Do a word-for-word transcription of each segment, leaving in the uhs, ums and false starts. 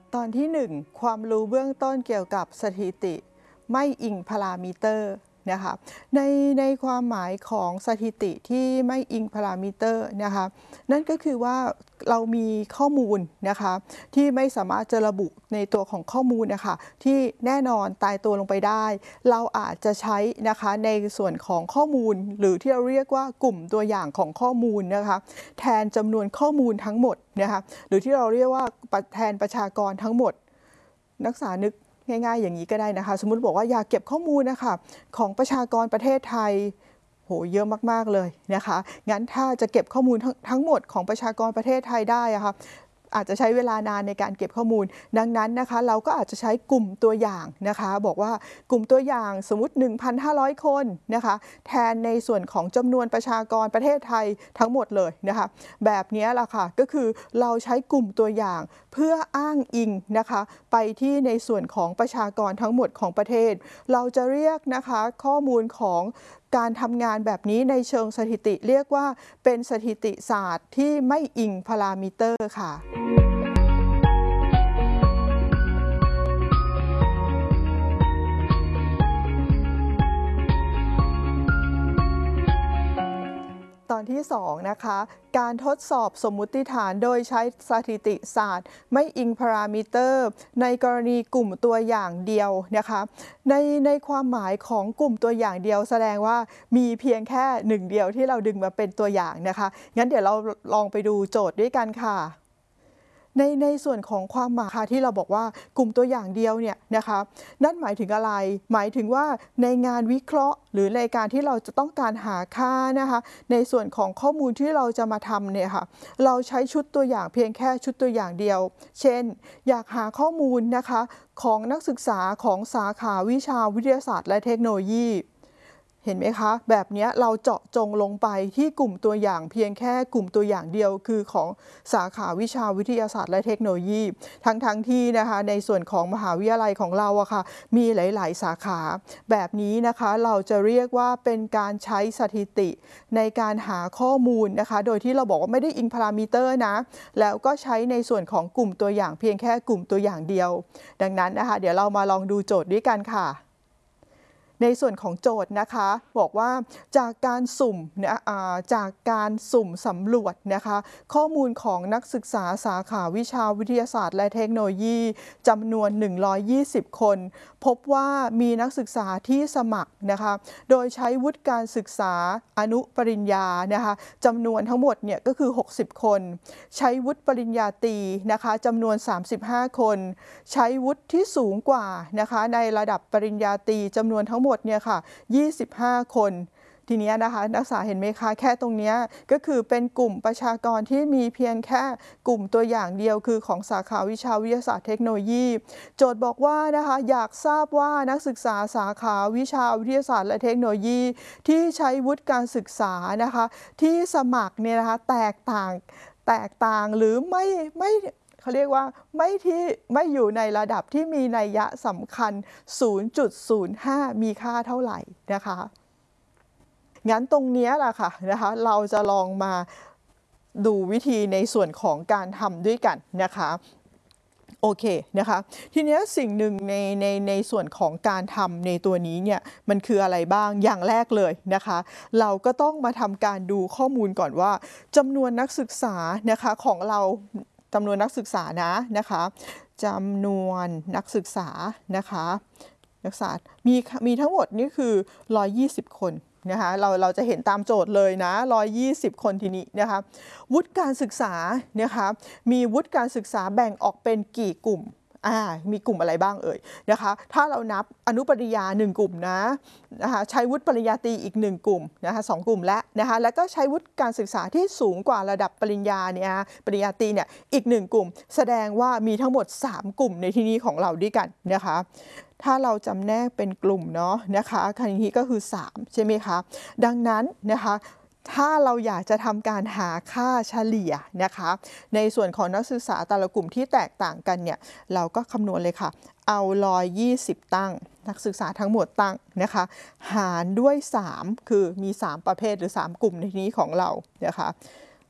ตอนที่หนึ่งความรู้เบื้องต้นเกี่ยวกับสถิติไม่อิงพารามิเตอร์นะคะในในความหมายของสถิติที่ไม่อิงพารามิเตอร์นะคะนั่นก็คือว่าเรามีข้อมูลนะคะที่ไม่สามารถจะระบุในตัวของข้อมูลนะคะที่แน่นอนตายตัวลงไปได้เราอาจจะใช้นะคะในส่วนของข้อมูลหรือที่เราเรียกว่ากลุ่มตัวอย่างของข้อมูลนะคะแทนจำนวนข้อมูลทั้งหมดนะคะหรือที่เราเรียกว่าแทนประชากรทั้งหมดนักศึกษานึกง่ายๆอย่างนี้ก็ได้นะคะสมมุติบอกว่าอยากเก็บข้อมูลนะคะของประชากรประเทศไทยโหเยอะมากๆเลยนะคะงั้นถ้าจะเก็บข้อมูลทั้งทั้งหมดของประชากรประเทศไทยได้อะค่ะอาจจะใช้เวลานานในการเก็บข้อมูลดังนั้นนะคะเราก็อาจจะใช้กลุ่มตัวอย่างนะคะบอกว่ากลุ่มตัวอย่างสมมุติ หนึ่งพันห้าร้อย คนนะคะแทนในส่วนของจำนวนประชากรประเทศไทยทั้งหมดเลยนะคะแบบนี้ล่ะค่ะก็คือเราใช้กลุ่มตัวอย่างเพื่ออ้างอิงนะคะไปที่ในส่วนของประชากรทั้งหมดของประเทศเราจะเรียกนะคะข้อมูลของการทำงานแบบนี้ในเชิงสถิติเรียกว่าเป็นสถิติศาสตร์ที่ไม่อิงพารามิเตอร์ค่ะตอนที่สองนะคะการทดสอบสมมุติฐานโดยใช้สถิติศาสตร์ไม่อิงพารามิเตอร์ในกรณีกลุ่มตัวอย่างเดียวนะคะในในความหมายของกลุ่มตัวอย่างเดียวแสดงว่ามีเพียงแค่หนึ่งเดียวที่เราดึงมาเป็นตัวอย่างนะคะงั้นเดี๋ยวเราลองไปดูโจทย์ด้วยกันค่ะในในส่วนของความหมายที่เราบอกว่ากลุ่มตัวอย่างเดียวเนี่ยนะคะนั่นหมายถึงอะไรหมายถึงว่าในงานวิเคราะห์หรือในการที่เราจะต้องการหาค่านะคะในส่วนของข้อมูลที่เราจะมาทำเนี่ยค่ะเราใช้ชุดตัวอย่างเพียงแค่ชุดตัวอย่างเดียวเช่นอยากหาข้อมูลนะคะของนักศึกษาของสาขาวิชาวิทยาศาสตร์และเทคโนโลยีเห็นไหมคะแบบนี้เราเจาะจงลงไปที่กลุ่มตัวอย่างเพียงแค่กลุ่มตัวอย่างเดียวคือของสาขาวิชาวิทยาศาสตร์และเทคโนโลยีทั้งๆ ท, ที่นะคะในส่วนของมหาวิทยาลัยของเราอะค่ะมีหลายๆสาขาแบบนี้นะคะเราจะเรียกว่าเป็นการใช้สถิติในการหาข้อมูลนะคะโดยที่เราบอกว่าไม่ได้อิงพารามิเตอร์นะแล้วก็ใช้ในส่วนของกลุ่มตัวอย่างเพียงแค่กลุ่มตัวอย่างเดียวดังนั้นนะคะเดี๋ยวเรามาลองดูโจทย์ด้วยกันค่ะในส่วนของโจทย์นะคะบอกว่าจากการสุ่มนะจากการสุ่มสำรวจนะคะข้อมูลของนักศึกษาสาขาวิชาวิทยาศาสตร์และเทคโนโลยีจำนวนหนึ่งร้อยยี่สิบคนพบว่ามีนักศึกษาที่สมัครนะคะโดยใช้วุฒิการศึกษาอนุปริญญานะคะจำนวนทั้งหมดเนี่ยก็คือหกสิบคนใช้วุฒิปริญญาตรีนะคะจำนวนสามสิบห้าคนใช้วุฒิที่สูงกว่านะคะในระดับปริญญาตรีจำนวนทั้งหมดหมดเนี่ยค่ะยี่สิบห้าคนทีนี้นะคะนักศึกษาเห็นไหมคะแค่ตรงนี้ก็คือเป็นกลุ่มประชากรที่มีเพียงแค่กลุ่มตัวอย่างเดียวคือของสาขาวิชาวิทยาศาสตร์เทคโนโลยีโจทย์บอกว่านะคะอยากทราบว่านักศึกษาสาขาวิชาวิทยาศาสตร์และเทคโนโลยีที่ใช้วุฒิการศึกษานะคะที่สมัครเนี่ยนะคะแตกต่างแตกต่างหรือไม่ไม่เขาเรียกว่าไม่ที่ไม่อยู่ในระดับที่มีนัยยะสำคัญ ศูนย์จุดศูนย์ห้า มีค่าเท่าไหร่นะคะงั้นตรงนี้แหละค่ะนะคะเราจะลองมาดูวิธีในส่วนของการทำด้วยกันนะคะโอเคนะคะทีนี้สิ่งหนึ่งในในในส่วนของการทำในตัวนี้เนี่ยมันคืออะไรบ้างอย่างแรกเลยนะคะเราก็ต้องมาทำการดูข้อมูลก่อนว่าจำนวนนักศึกษานะคะของเราจำนวนนักศึกษานะนะคะจำนวนนักศึกษานะคะนักศึกษามีมีทั้งหมดนี่คือหนึ่งร้อยยี่สิบคนนะคะเราเราจะเห็นตามโจทย์เลยนะหนึ่งร้อยยี่สิบคนทีนี้นะคะวุฒิการศึกษานะคะมีวุฒิการศึกษาแบ่งออกเป็นกี่กลุ่มอ่ามีกลุ่มอะไรบ้างเอ่ยนะคะถ้าเรานับอนุปริญญาหนึ่งกลุ่มนะนะคะใช้วุฒิปริญญาตรีอีกหนึ่งกลุ่มนะคะสองกลุ่มและนะคะแล้วก็ใช้วุฒิการศึกษาที่สูงกว่าระดับปริญญาเนี่ยปริญญาตรีเนี่ยอีกหนึ่งกลุ่มแสดงว่ามีทั้งหมดสามกลุ่มในที่นี้ของเราด้วยกันนะคะถ้าเราจำแนกเป็นกลุ่มเนาะนะคะครั้งนี้ก็คือสามใช่ไหมคะดังนั้นนะคะถ้าเราอยากจะทำการหาค่าเฉลี่ยนะคะในส่วนของนักศึกษาแต่ละกลุ่มที่แตกต่างกันเนี่ยเราก็คำนวณเลยค่ะเอาหนึ่งร้อยยี่สิบตั้งนักศึกษาทั้งหมดตั้งนะคะหารด้วยสามคือมีสามประเภทหรือสามกลุ่มในที่นี้ของเรานะคะ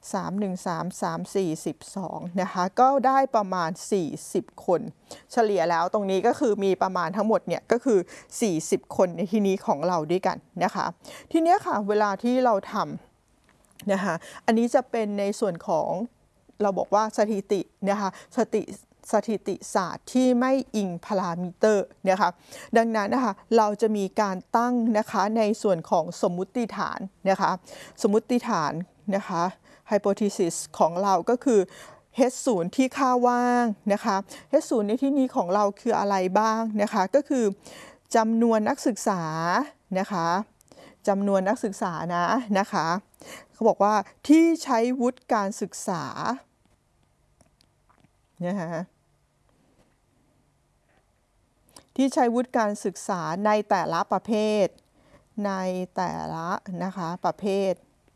สาม หนึ่ง สาม สาม สี่ สิบสองนะคะก็ได้ประมาณสี่สิบคนเฉลี่ยแล้วตรงนี้ก็คือมีประมาณทั้งหมดเนี่ยก็คือสี่สิบคนในที่นี้ของเราด้วยกันนะคะทีนี้ค่ะเวลาที่เราทำนะคะอันนี้จะเป็นในส่วนของเราบอกว่าสถิตินะคะสถิติสถิติศาสตร์ที่ไม่อิงพารามิเตอร์นะคะดังนั้นนะคะเราจะมีการตั้งนะคะในส่วนของสมมุติฐานนะคะสมมุติฐานนะคะ hypothesis ของเราก็คือ H ศูนย์ที่ค่าว่างนะคะ H ศูนย์ในที่นี้ของเราคืออะไรบ้างนะคะก็คือจำนวนนักศึกษานะคะจำนวนนักศึกษานะนะคะเขาบอกว่าที่ใช้วุฒิการศึกษานะคะที่ใช้วุฒิการศึกษาในแต่ละประเภทในแต่ละนะคะประเภท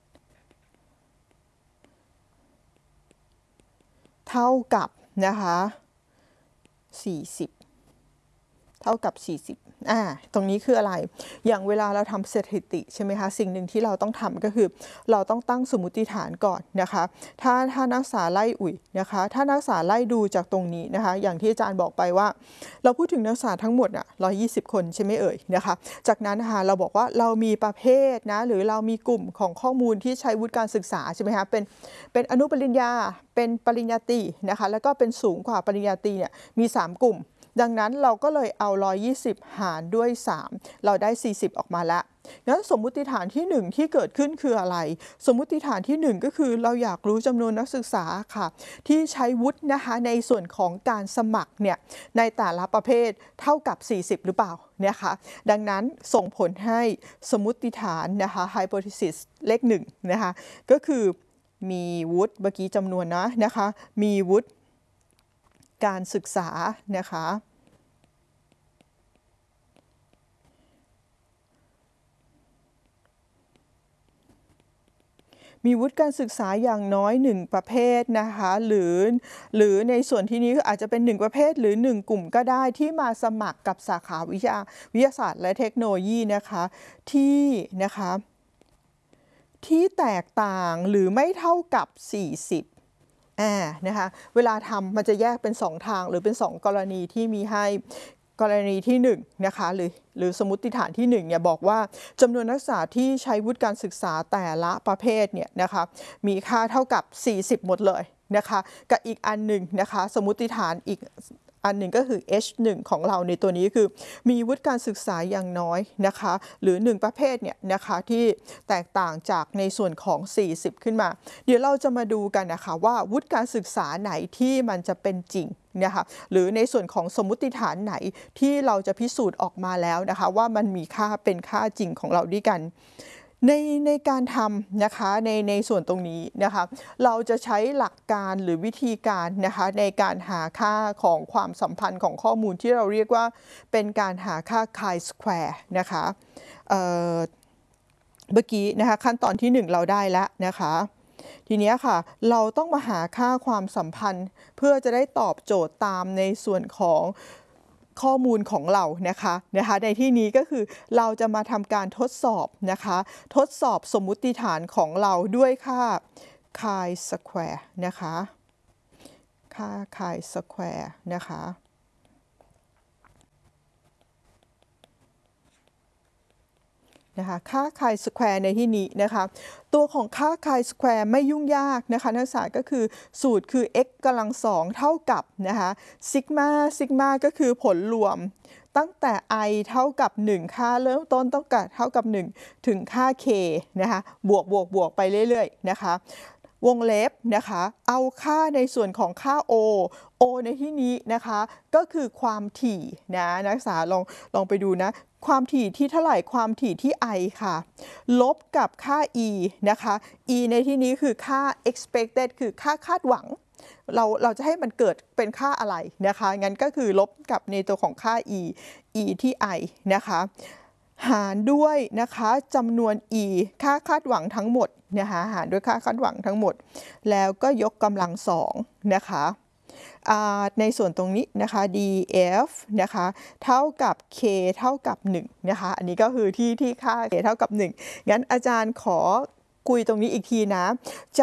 เท่ากับนะคะสี่สิบเท่ากับสี่สิบอ่าตรงนี้คืออะไรอย่างเวลาเราทำสถิติใช่ไหมคะสิ่งหนึ่งที่เราต้องทำก็คือเราต้องตั้งสมมุติฐานก่อนนะคะถ้าถ้านักศึกษาไล่อุ่ยนะคะถ้านักศึกษาไล่ดูจากตรงนี้นะคะอย่างที่อาจารย์บอกไปว่าเราพูดถึงนักศึกษาทั้งหมดอ่ะหนึ่งร้อยยี่สิบคนใช่ไหมเอ่ยนะคะจากนั้นนะคะเราบอกว่าเรามีประเภทนะหรือเรามีกลุ่มของข้อมูลที่ใช้วุฒิการศึกษาใช่ไหมคะเป็นเป็นอนุปริญญาเป็นปริญญาตรีนะคะแล้วก็เป็นสูงกว่าปริญญาตรีเนี่ยมีสามกลุ่มดังนั้นเราก็เลยเอาหนึ่งร้อยยี่สิบหารด้วยสามเราได้สี่สิบออกมาแล้วงั้นสมมุติฐานที่หนึ่งที่เกิดขึ้นคืออะไรสมมุติฐานที่หนึ่งก็คือเราอยากรู้จำนวนนักศึกษาค่ะที่ใช้วุฒินะคะในส่วนของการสมัครเนี่ยในแต่ละประเภทเท่ากับสี่สิบหรือเปล่านะคะดังนั้นส่งผลให้สมมุติฐานนะคะ hypothesis เลขหนึ่งนะคะก็คือมีวุฒิเมื่อกี้จำนวนนะนะคะมีวุฒิการศึกษานะคะมีวุฒิการศึกษาอย่างน้อยหนึ่งประเภทนะคะหรือหรือในส่วนที่นี้อาจจะเป็นหนึ่งประเภทหรือหนึ่งกลุ่มก็ได้ที่มาสมัครกับสาขาวิทยาวิทยาศาสตร์และเทคโนโลยีนะคะที่นะคะที่แตกต่างหรือไม่เท่ากับสี่สิบอ่านะคะเวลาทำมันจะแยกเป็นสองทางหรือเป็นสองกรณีที่มีให้กรณีที่หนึ่งนะคะหรือหรือสมมุติฐานที่หนึ่งเนี่ยบอกว่าจำนวนนักศึกษาที่ใช้วุฒิการศึกษาแต่ละประเภทเนี่ยนะคะมีค่าเท่ากับสี่สิบหมดเลยนะคะกับอีกอันหนึ่งนะคะสมมุติฐานอีกอันหนึ่งก็คือ H หนึ่ง ของเราในตัวนี้คือมีวุฒิการศึกษาอย่างน้อยนะคะหรือหนึ่งประเภทเนี่ยนะคะที่แตกต่างจากในส่วนของสี่สิบขึ้นมาเดี๋ยวเราจะมาดูกันนะคะว่าวุฒิการศึกษาไหนที่มันจะเป็นจริงนะคะหรือในส่วนของสมมุติฐานไหนที่เราจะพิสูจน์ออกมาแล้วนะคะว่ามันมีค่าเป็นค่าจริงของเราด้วยกันในในการทำนะคะในในส่วนตรงนี้นะคะเราจะใช้หลักการหรือวิธีการนะคะในการหาค่าของความสัมพันธ์ของข้อมูลที่เราเรียกว่าเป็นการหาค่า chi-square นะคะเอ่อเมื่อกี้นะคะขั้นตอนที่หนึ่งเราได้แล้วนะคะทีนี้ค่ะเราต้องมาหาค่าความสัมพันธ์เพื่อจะได้ตอบโจทย์ตามในส่วนของข้อมูลของเรานะคะนะคะในที่นี้ก็คือเราจะมาทำการทดสอบนะคะทดสอบสมมุติฐานของเราด้วยค่า chi-square นะคะค่า chi-square นะคะนะคะค่า chi-square ในที่นี้นะคะตัวของค่า chi-square ไม่ยุ่งยากนะคะนักศึกษาก็คือสูตรคือ x กำลังสองเท่ากับนะคะซิกมาซิกมาก็คือผลรวมตั้งแต่ i เท่ากับหนึ่งค่าเริ่มต้นต้องกับเท่ากับหนึ่งถึงค่า k นะคะบวกบวกบวกไปเรื่อยๆนะคะวงเล็บนะคะเอาค่าในส่วนของค่า o o ในที่นี้นะคะก็คือความถี่นะนักศึกษาลองลองไปดูนะความถี่ที่เท่าไหร่ความถี่ที่ i ค่ะลบกับค่า e นะคะ e ในที่นี้คือค่า expected คือค่าคาดหวังเราเราจะให้มันเกิดเป็นค่าอะไรนะคะงั้นก็คือลบกับในตัวของค่า e e ที่ i นะคะหารด้วยนะคะจำนวน e ค่าคาดหวังทั้งหมดนะคะหารด้วยค่าคาดหวังทั้งหมดแล้วก็ยกกำลังสองนะคะในส่วนตรงนี้นะคะ df นะคะเท่ากับ k เท่ากับหนึ่งนะคะอันนี้ก็คือที่ที่ค่า k เท่ากับหนึ่งงั้นอาจารย์ขอคุยตรงนี้อีกทีนะจาก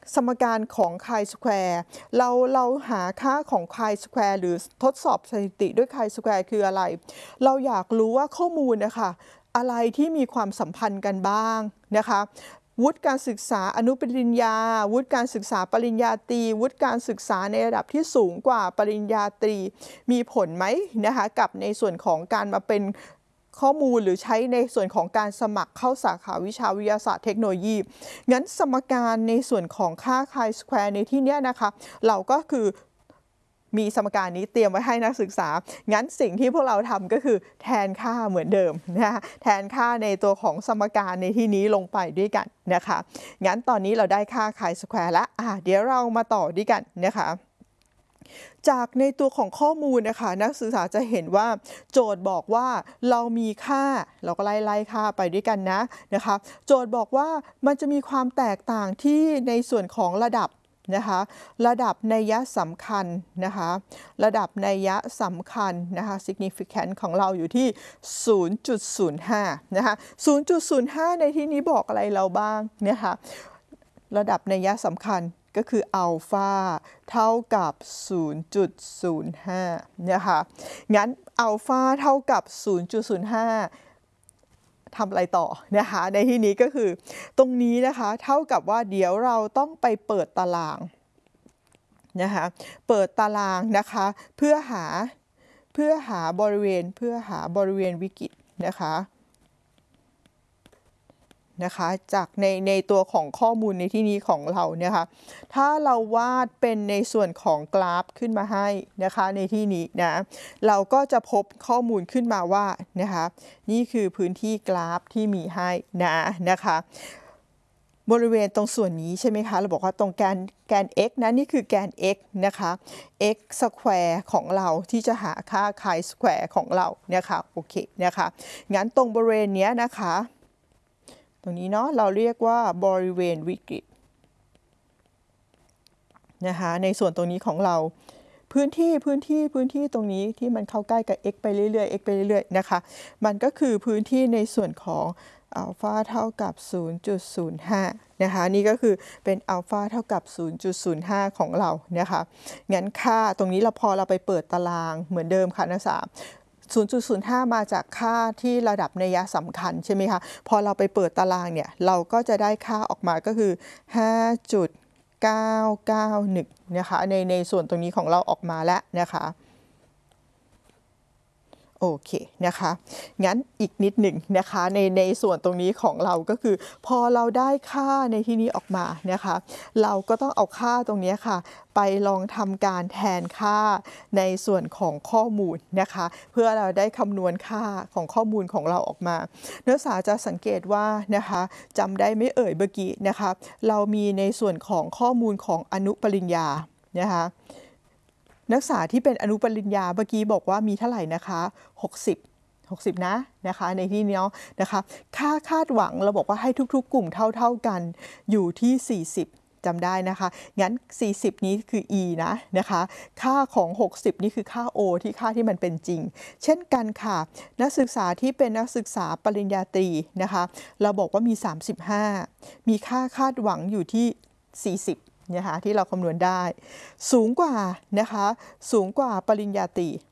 สมการของ chi-square เราเราหาค่าของ chi-square หรือทดสอบสถิติด้วย chi-square คืออะไรเราอยากรู้ว่าข้อมูลนะคะอะไรที่มีความสัมพันธ์กันบ้างนะคะวุฒิการศึกษาอนุปริญญาวุฒิการศึกษาปริญญาตรีวุฒิการศึกษาในระดับที่สูงกว่าปริญญาตรีมีผลไหมนะคะกับในส่วนของการมาเป็นข้อมูลหรือใช้ในส่วนของการสมัครเข้าสาขาวิชาวิทยาศาสตร์เทคโนโลยีงั้นสมการในส่วนของค่า chi-square ในที่นี้นะคะเราก็คือมีสมการนี้เตรียมไว้ให้นักศึกษางั้นสิ่งที่พวกเราทำก็คือแทนค่าเหมือนเดิมนะคะแทนค่าในตัวของสมการในที่นี้ลงไปด้วยกันนะคะงั้นตอนนี้เราได้ค่า chi-square แล้วอ่ะเดี๋ยวเรามาต่อด้วยกันนะคะจากในตัวของข้อมูลนะคะนักศึกษาจะเห็นว่าโจทย์บอกว่าเรามีค่าเราก็ไล่ไล่ค่าไปด้วยกันนะนะคะโจทย์บอกว่ามันจะมีความแตกต่างที่ในส่วนของระดับนะคะระดับนัยสำคัญนะคะระดับนัยสำคัญนะคะ significant ของเราอยู่ที่ ศูนย์จุดศูนย์ห้า นะคะ ศูนย์จุดศูนย์ห้า ในที่นี้บอกอะไรเราบ้างนะคะระดับนัยสำคัญก็คืออัลฟาเท่ากับ ศูนย์จุดศูนย์ห้า นะคะงั้นอัลฟาเท่ากับ ศูนย์จุดศูนย์ห้า ทำอะไรต่อนะคะในที่นี้ก็คือตรงนี้นะคะเท่ากับว่าเดี๋ยวเราต้องไปเปิดตารางนะคะเปิดตารางนะคะเพื่อหาเพื่อหาบริเวณเพื่อหาบริเวณวิกฤตนะคะนะคะจากในในตัวของข้อมูลในที่นี้ของเราเนี่ยค่ะถ้าเราวาดเป็นในส่วนของกราฟขึ้นมาให้นะคะในที่นี้นะเราก็จะพบข้อมูลขึ้นมาว่านะคะนี่คือพื้นที่กราฟที่มีให้นะนะคะบริเวณตรงส่วนนี้ใช่ไหมคะเราบอกว่าตรงแกนแกน x นะนี่คือแกน x นะคะ x square ของเราที่จะหาค่า chi square ของเรานะคะโอเคนะคะงั้นตรงบริเวณนี้นะคะตรงนี้เนาะเราเรียกว่าบริเวณวิกฤตนะคะในส่วนตรงนี้ของเราพื้นที่พื้นที่พื้นที่ตรงนี้ที่มันเข้าใกล้กับ x ไปเรื่อยๆ x ไปเรื่อยๆนะคะมันก็คือพื้นที่ในส่วนของอัลฟาเท่ากับ ศูนย์จุดศูนย์ห้า นะคะนี่ก็คือเป็นอัลฟาเท่ากับ ศูนย์จุดศูนย์ห้า ของเรานะคะงั้นค่าตรงนี้เราพอเราไปเปิดตารางเหมือนเดิมค่ะนักศึกษาศูนย์จุดศูนย์ห้า มาจากค่าที่ระดับนัยสำคัญใช่ไหมคะพอเราไปเปิดตารางเนี่ยเราก็จะได้ค่าออกมาก็คือ ห้าจุดเก้าเก้าหนึ่ง นะคะในในส่วนตรงนี้ของเราออกมาแล้วนะคะโอเคนะคะงั้นอีกนิดหนึ่งนะคะในในส่วนตรงนี้ของเราก็คือพอเราได้ค่าในที่นี้ออกมานะคะเราก็ต้องเอาค่าตรงนี้ค่ะไปลองทำการแทนค่าในส่วนของข้อมูลนะคะเพื่อเราได้คำนวณค่าของข้อมูลของเราออกมานักศึกษาจะสังเกตว่านะคะจำได้ไม่เอ่ยเมื่อกี้นะคะเรามีในส่วนของข้อมูลของอนุปริญญานะคะนักศึกษาที่เป็นอนุปริญญาเมื่อกี้บอกว่ามีเท่าไหร่นะคะหกสิบ หกสิบนะนะคะในที่นี้นะคะค่าคาดหวังเราบอกว่าให้ทุกๆกลุ่มเท่าๆกันอยู่ที่สี่สิบจำได้นะคะงั้นสี่สิบนี้คือ e นะนะคะค่าของหกสิบนี่คือค่า o ที่ค่าที่มันเป็นจริงเช่นกันค่ะนักศึกษาที่เป็นนักศึกษาปริญญาตรีนะคะเราบอกว่ามีสามสิบห้ามีค่าคาดหวังอยู่ที่สี่สิบนะคะที่เราคำนวณได้สูงกว่านะคะสูงกว่าปริญญาตรี